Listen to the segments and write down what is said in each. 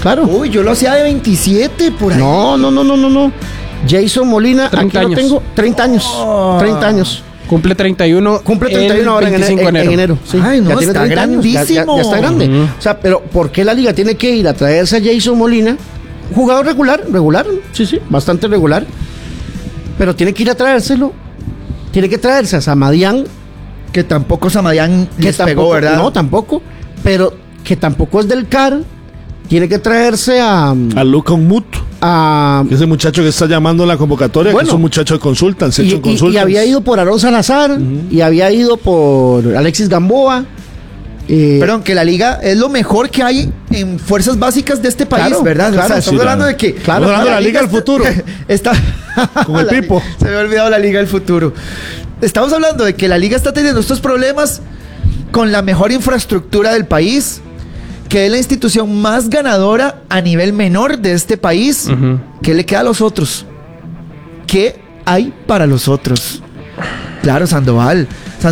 Claro. Uy, yo lo hacía de 27 por ahí. No. Jason Molina, 30 aquí años. lo tengo, 30 años. 30 años. Cumple 31. Cumple 31 ahora en 25 de enero. Sí. Ay, no, ya tiene está 30 años, grandísimo. ya está grande. O sea, pero ¿por qué la liga tiene que ir a traerse a Jason Molina? Jugador regular, sí, bastante regular. Pero tiene que ir a traérselo. Tiene que traerse a Samadián. Que tampoco Samadián les pegó, ¿verdad? No, tampoco. Pero que tampoco es del CAR. Tiene que traerse a Luka Umut, a ese muchacho que está llamando en la convocatoria, Bueno, que es un muchacho de Consultants, y había ido por Aarón Salazar, y había ido por Alexis Gamboa. Perdón, que la liga es lo mejor que hay en fuerzas básicas de este país, Claro, ¿verdad? claro, o sea, estamos sí, hablando de que... Estamos hablando de la liga del futuro. Está... Con el Pipo. Se me ha olvidado la liga del futuro. Estamos hablando de que la liga está teniendo estos problemas con la mejor infraestructura del país, que es la institución más ganadora a nivel menor de este país. ¿Qué le queda a los otros? ¿Qué hay para los otros? Claro, Sandoval,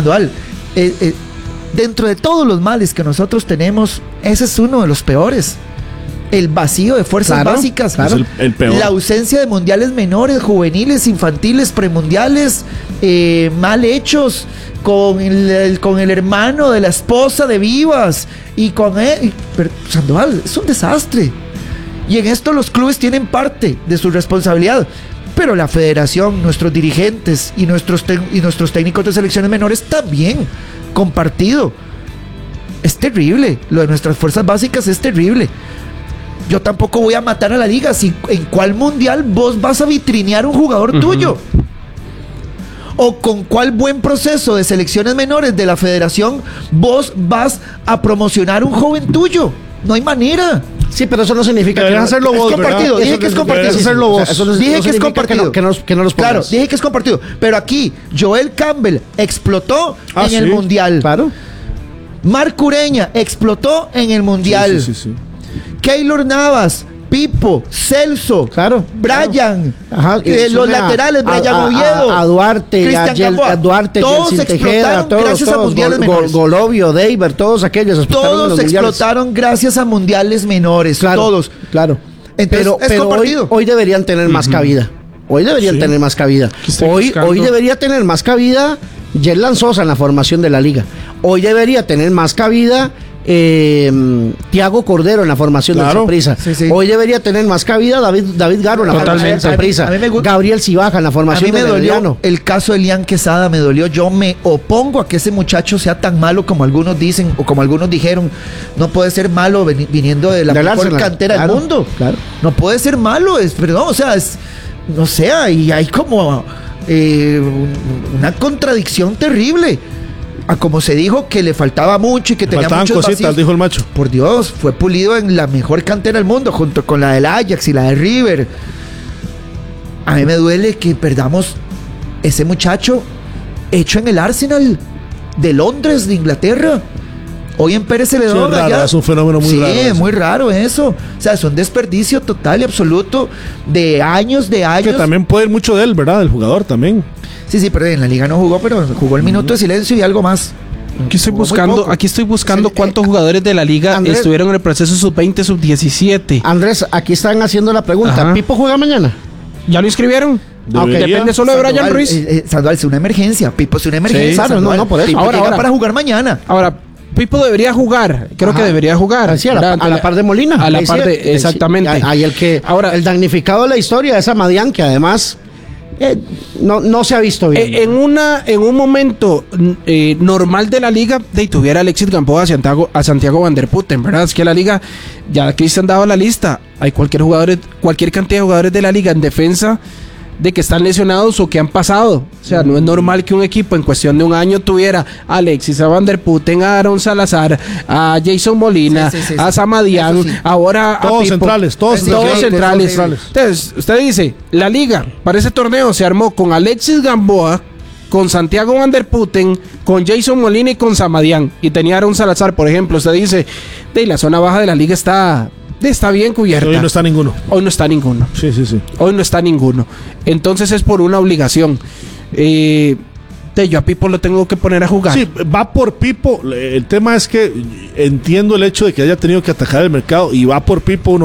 dentro de todos los males que nosotros tenemos, ese es uno de los peores. El vacío de fuerzas básicas, Es el peor. la ausencia de mundiales menores, juveniles, infantiles, premundiales, mal hechos, con el hermano de la esposa de Vivas y con él. Pero, Sandoval, es un desastre. Y en esto los clubes tienen parte de su responsabilidad. Pero la federación, nuestros dirigentes y nuestros técnicos de selecciones menores también, compartido. Es terrible. Lo de nuestras fuerzas básicas es terrible. Yo tampoco voy a matar a la liga. ¿En cuál mundial vos vas a vitrinear un jugador tuyo? ¿O con cuál buen proceso de selecciones menores de la federación vos vas a promocionar un joven tuyo? No hay manera. Sí, pero eso no significa Deberías hacerlo es vos, compartido. ¿verdad? Dije que es compartido. Deberías hacerlo vos. Eso no- Dije no que es significa compartido. que no los pongas. Claro, dije que es compartido. Pero aquí, Joel Campbell explotó en el sí. mundial. Claro. Marc Ureña explotó en el mundial. Sí. Keylor Navas, Pipo, Celso, Claro, Brian, Ajá, los laterales, Brian Oviedo, a Duarte, Cristian Gamboa, todos todos Tejeda, explotaron gracias a mundiales menores. Golovio, Deiber, todos aquellos explotaron en Todos los mundiales. explotaron gracias a mundiales menores, Claro, todos. Claro. Entonces, es pero compartido. hoy deberían tener más cabida. Hoy deberían tener más cabida. estoy Hoy buscando. debería tener más cabida Yerlan Sosa en la formación de la liga. Hoy debería tener más cabida Tiago Cordero en la formación del Saprissa. Sí. Hoy debería tener más cabida David Garo en la formación del Saprissa. Gabriel Cibaja en la A formación mí me del dolió Herediano. el caso de Elian Quesada, me dolió. Yo me opongo a que ese muchacho sea tan malo como algunos dicen o como algunos dijeron. No puede ser malo viniendo de la Del mejor Arsenal. cantera Claro, del mundo. claro. No puede ser malo, perdón, o sea, no sé, y hay como una contradicción terrible. A como se dijo que le faltaba mucho y que tenía Faltaban muchos cositas, vacíos. dijo el macho. Por Dios, fue pulido en la mejor cantera del mundo, junto con la del Ajax y la de River. A mí me duele que perdamos ese muchacho hecho en el Arsenal de Londres, de Inglaterra. Hoy en Pérez Celedón. Sí, es raro, es un fenómeno muy raro. Sí, eso. muy raro eso. O sea, es un desperdicio total y absoluto de años. Que también puede ir mucho de él, ¿verdad? Del jugador también. Sí, pero en la liga no jugó, pero jugó el minuto de silencio y algo más. Aquí estoy Jugó muy buscando, poco. cuántos jugadores de la liga Andrés, estuvieron en el proceso sub-20, sub-17. Andrés, aquí están haciendo la pregunta. Ajá. ¿Pipo juega mañana? ¿Ya lo inscribieron? Debería. Depende solo de Brian Sandoval, Ruiz. Sandoval, es una emergencia. Pipo, es una emergencia. claro, Sandoval. no, por eso. Pipo Ahora, llega ahora. para jugar mañana. Ahora, Pipo debería jugar. Creo Ajá. que debería jugar. Así, a la par de Molina. A la Ahí par sí, de, exactamente. Ahí Ahora, el damnificado de la historia es Amadián, que además no se ha visto bien. en un momento normal de la liga, tuviera Alexis Gamboa a Santiago Van der Putten, ¿verdad? Es que la liga, ya Cristian daba la lista, hay cualquier cantidad de jugadores de la liga en defensa de que están lesionados o que han pasado. O sea, no es normal que un equipo en cuestión de un año tuviera a Alexis, a Van der Putten, a Aaron Salazar, a Jason Molina, Sí. a Samadián, Eso sí. ahora a Todos Pipo. centrales, todos centrales. centrales. Entonces, usted dice, la liga para ese torneo se armó con Alexis Gamboa, con Santiago Van der Putten, con Jason Molina y con Samadián. Y tenía a Aaron Salazar, por ejemplo. Usted dice, la zona baja de la liga está bien cubierta. Hoy no está ninguno. Hoy no está ninguno. Sí. Hoy no está ninguno. Entonces es por una obligación. Yo a Pipo lo tengo que poner a jugar. Sí, va por Pipo. El tema es que entiendo el hecho de que haya tenido que atacar el mercado y va por Pipo uno.